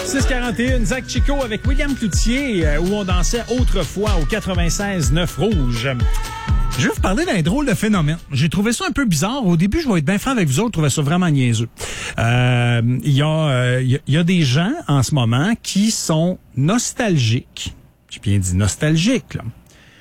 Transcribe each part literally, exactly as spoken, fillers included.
six quarante et un, Zach Chico avec William Cloutier, euh, où on dansait autrefois au quatre-vingt-seize neuf Rouge. Je vais vous parler d'un drôle de phénomène. J'ai trouvé ça un peu bizarre. Au début, je vais être bien franc avec vous autres, je trouvais ça vraiment niaiseux. Euh, il y a, euh, il y a, il y a des gens en ce moment qui sont nostalgiques. J'ai bien dit nostalgiques, là.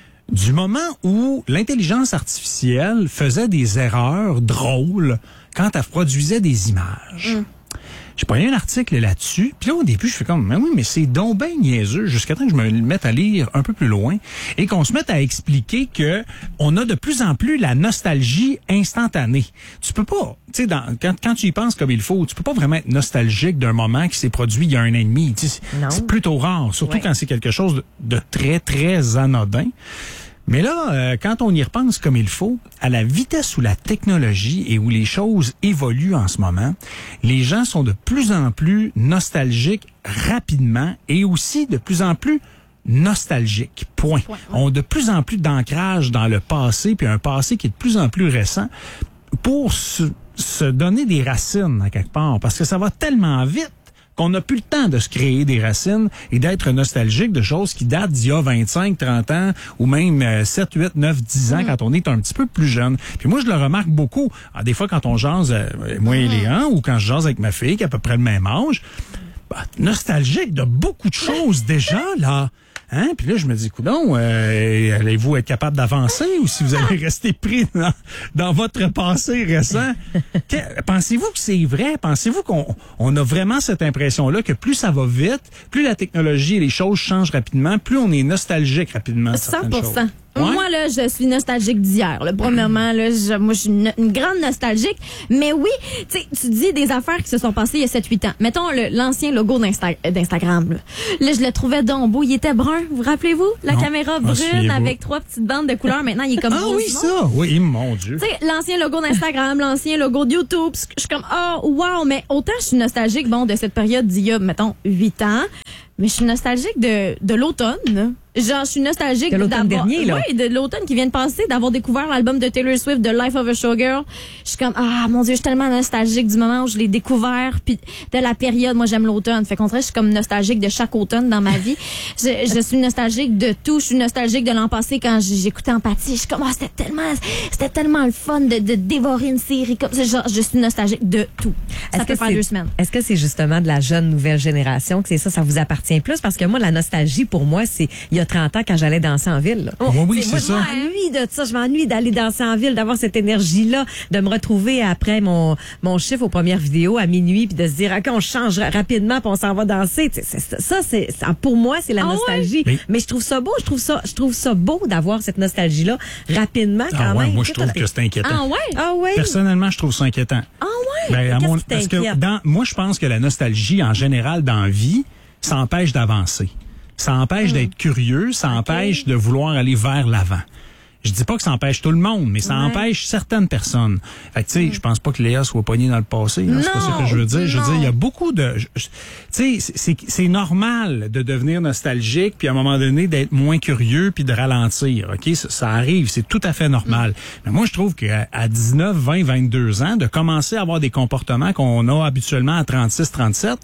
Du moment où l'intelligence artificielle faisait des erreurs drôles quand elle produisait des images. Mm. J'ai pas eu un article là-dessus. Puis là, au début, je fais comme, mais oui, mais c'est donc ben niaiseux, jusqu'à temps que je me mette à lire un peu plus loin et qu'on se mette à expliquer que on a de plus en plus la nostalgie instantanée. Tu peux pas, tu sais, dans, quand, quand tu y penses comme il faut, tu peux pas vraiment être nostalgique d'un moment qui s'est produit il y a un an et demi. Tu sais, c'est plutôt rare, surtout ouais. quand c'est quelque chose de, de très, très anodin. Mais là, euh, quand on y repense comme il faut, à la vitesse où la technologie et où les choses évoluent en ce moment, les gens sont de plus en plus nostalgiques rapidement et aussi de plus en plus nostalgiques. Point. Ouais, ouais. Ont de plus en plus d'ancrage dans le passé, puis un passé qui est de plus en plus récent, pour se, se donner des racines à quelque part, parce que ça va tellement vite qu'on n'a plus le temps de se créer des racines et d'être nostalgique de choses qui datent d'il y a vingt-cinq, trente ans ou même sept, huit, neuf, dix ans mmh. quand on est un petit peu plus jeune. Puis moi, je le remarque beaucoup. Alors, des fois, quand on jase, euh, moi et Léon, ou quand je jase avec ma fille qui a à peu près le même âge, bah, nostalgique de beaucoup de choses déjà, là. Hein? Puis là, je me dis, coudonc, euh, allez-vous être capable d'avancer ou si vous allez rester pris dans, dans votre passé récent? Que, pensez-vous que c'est vrai? Pensez-vous qu'on on a vraiment cette impression-là que plus ça va vite, plus la technologie et les choses changent rapidement, plus on est nostalgique rapidement? cent pour cent. Ouais? Moi, là, je suis nostalgique d'hier. Là. Premièrement, là, je, moi, je suis une, une grande nostalgique. Mais oui, tu sais, tu dis des affaires qui se sont passées il y a sept huit ans. Mettons le, l'ancien logo d'Insta, d'Instagram. Là. là, je le trouvais donc beau. Il était brun. Vous rappelez-vous? La non, caméra brune avec trois petites bandes de couleurs. Maintenant, il est comme... Ah oui, ça! Oui, mon Dieu! Tu sais, l'ancien logo d'Instagram, l'ancien logo de YouTube. Je suis comme, oh, wow! Mais autant je suis nostalgique, bon, de cette période d'il y a, mettons, huit ans. Mais je suis nostalgique de, de l'automne. Genre, je suis nostalgique de l'automne dernier, là. Oui, de l'automne qui vient de passer, d'avoir découvert l'album de Taylor Swift, The Life of a Showgirl. Je suis comme, ah, mon Dieu, je suis tellement nostalgique du moment où je l'ai découvert, puis de la période. Moi, j'aime l'automne. Fait qu'on dirait, je suis comme nostalgique de chaque automne dans ma vie. je, je suis nostalgique de tout. Je suis nostalgique de l'an passé quand j'écoutais Empathie. Je suis comme, ah, c'était tellement, c'était tellement le fun de, de dévorer une série comme ça. Genre, je suis nostalgique de tout. Ça peut faire deux semaines. Est-ce que c'est justement de la jeune nouvelle génération que c'est ça, ça vous appartient plus? Parce que moi, la nostalgie, pour moi, c'est il y a trente ans quand j'allais danser en ville. Là. Oh, oui, oui, c'est moi, ça. Je m'ennuie de ça. Je m'ennuie d'aller danser en ville, d'avoir cette énergie-là, de me retrouver après mon mon chiffre aux premières vidéos à minuit, puis de se dire, OK, on change rapidement, puis on s'en va danser. C'est, c'est, ça, c'est ça, pour moi, c'est la ah nostalgie. Ouais? Mais je trouve ça beau. Je trouve ça, je trouve ça beau d'avoir cette nostalgie-là rapidement quand ah ouais, même. Moi, je trouve que c'est inquiétant. Ah ouais? Ah ouais? Personnellement, je trouve ça inquiétant. Ah ouais? Ben, à Qu'est-ce mon, qui parce t'inquiète? que dans, moi, je pense que la nostalgie, en général, dans la vie, ça empêche d'avancer. Ça empêche mmh. d'être curieux, ça okay. empêche de vouloir aller vers l'avant. Je dis pas que ça empêche tout le monde, mais ça ouais. empêche certaines personnes. Fait que tu sais, mmh. je pense pas que Léa soit pognée dans le passé, là, c'est pas ça que je veux dire. Je veux dire, il y a beaucoup de tu sais, c'est c'est normal de devenir nostalgique puis à un moment donné d'être moins curieux puis de ralentir. OK, ça, ça arrive, c'est tout à fait normal. Mmh. Mais moi je trouve qu'à à dix-neuf, vingt, vingt-deux ans de commencer à avoir des comportements qu'on a habituellement à trente-six, trente-sept,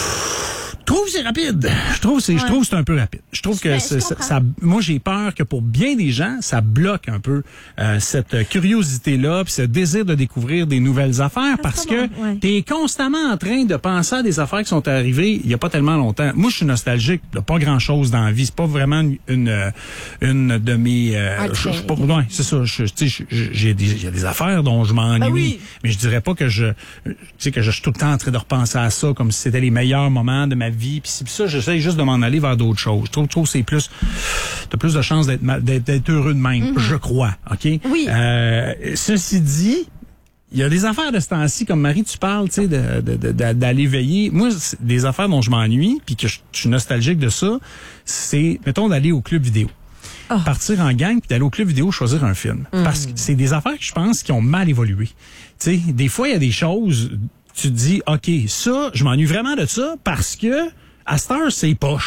je trouve que c'est rapide. Je trouve c'est ouais. je trouve que c'est un peu rapide. Je trouve que c'est, ça, ça moi j'ai peur que pour bien des gens, ça bloque un peu euh, cette curiosité là puis ce désir de découvrir des nouvelles affaires parce que bon, ouais. tu es constamment en train de penser à des affaires qui sont arrivées il y a pas tellement longtemps. Moi je suis nostalgique, là, pas grand-chose dans la vie, c'est pas vraiment une une, une de mes euh, okay. je, je pas ouais, c'est ça, je tu sais j'ai des il y a des affaires dont je m'ennuie, ben oui. mais je dirais pas que je tu sais que je suis tout le temps en train de repenser à ça comme si c'était les meilleurs moments de ma vie. Puis ça, j'essaie juste de m'en aller vers d'autres choses. Je trouve, je trouve que c'est plus, t'as plus de chances d'être, d'être, d'être heureux de même, mm-hmm. je crois. OK? Oui. Euh, ceci dit, il y a des affaires de ce temps-ci, comme Marie, tu parles, tu sais, de, de, de, d'aller veiller. Moi, des affaires dont je m'ennuie, puis que je, je suis nostalgique de ça, c'est, mettons, d'aller au club vidéo. Oh. Partir en gang puis d'aller au club vidéo choisir un film. Mm. Parce que c'est des affaires que je pense qui ont mal évolué. Tu sais, des fois, il y a des choses, tu te dis, OK, ça, je m'ennuie vraiment de ça parce que à cette heure, c'est poche.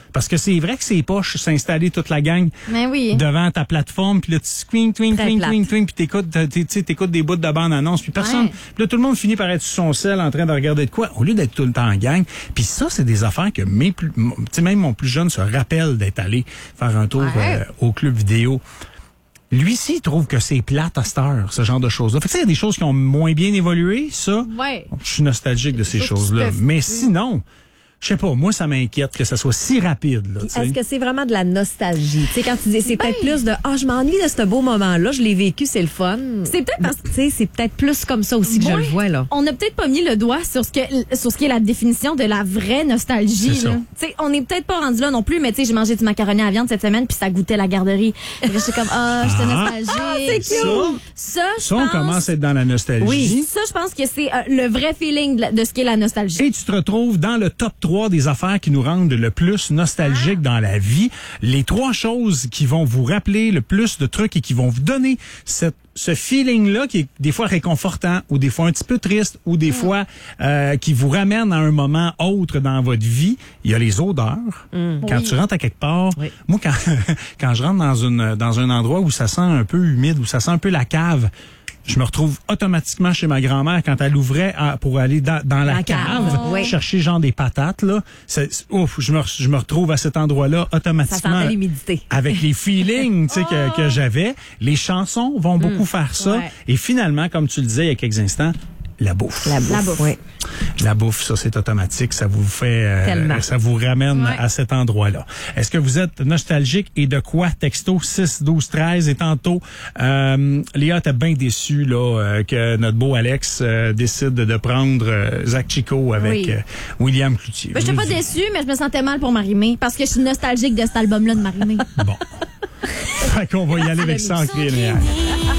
Parce que c'est vrai que c'est poche s'installer toute la gang Mais oui. devant ta plateforme, puis là, tu swing, twing, Très twing, plate. twing, twing, puis t'écoutes, tu sais, t'écoutes des bouts de bande-annonce, puis personne, Ouais. puis là, tout le monde finit par être sur son sel en train de regarder de quoi, au lieu d'être tout le temps en gang. Puis ça, c'est des affaires que mes plus, tu sais, même mon plus jeune se rappelle d'être allé faire un tour Ouais. euh, au club vidéo. Lui-ci, il trouve que c'est plate à cette heure, ce genre de choses-là. Fait que, tu sais, il y a des choses qui ont moins bien évolué, ça. Ouais. Je suis nostalgique de ces Des choses qui choses-là. peuvent Mais plus. sinon, je sais pas, moi, ça m'inquiète que ça soit si rapide, là, tu sais. Est-ce que c'est vraiment de la nostalgie? Tu sais, quand tu dis, c'est peut-être plus de, ah, je m'ennuie de ce beau moment-là, je l'ai vécu, c'est le fun. C'est peut-être parce que Tu sais, c'est peut-être plus comme ça aussi que je Ouais. le vois, là. on n'a peut-être pas mis le doigt sur ce que sur ce qui est la définition de la vraie nostalgie. C'est ça. là. Tu sais, on n'est peut-être pas rendu là non plus, mais tu sais, j'ai mangé du macaroni à la viande cette semaine puis ça goûtait la garderie. Fait que j'étais comme ah, j'étais Ah. nostalgique. Ça, Ça, je ça, on pense- commence à être dans la nostalgie. Oui, ça, je pense que c'est euh, le vrai feeling de, la- de ce qu'est la nostalgie. Et tu te retrouves dans le top trois des affaires qui nous rendent le plus nostalgiques Ah. dans la vie. Les trois choses qui vont vous rappeler le plus de trucs et qui vont vous donner cette, ce feeling-là qui est des fois réconfortant ou des fois un petit peu triste ou des fois euh, qui vous ramène à un moment autre dans votre vie. Il y a les odeurs. Quand Oui. tu rentres à quelque part, Oui. moi, quand, quand je rentre dans, une, dans un endroit où ça sent un peu humide, où ça sent un peu la cave, je me retrouve automatiquement chez ma grand-mère quand elle ouvrait à- pour aller dans, dans la, La cave, cave, oui. chercher genre des patates là. C'est, c'est- ouf, je me, je me retrouve à cet endroit-là Ça automatiquement. sentait l'humidité. Avec les feelings, tu sais, que, que j'avais. Les chansons vont beaucoup faire ça. Ouais. Et finalement, comme tu le disais il y a quelques instants, la bouffe. La bouffe. La bouffe. Oui. La bouffe, ça c'est automatique, ça vous fait, euh, Tellement. ça vous ramène Ouais. à cet endroit-là. Est-ce que vous êtes nostalgique et de quoi? Texto six douze treize et tantôt, euh, Léa était bien déçue là euh, que notre beau Alex euh, décide de prendre euh, Zach Chico avec Oui. euh, William Cloutier. Ben, je suis pas déçue, mais je me sentais mal pour Marimé parce que je suis nostalgique de cet album-là de Marimé. Bon. Fait qu'on va y aller avec ça en criant.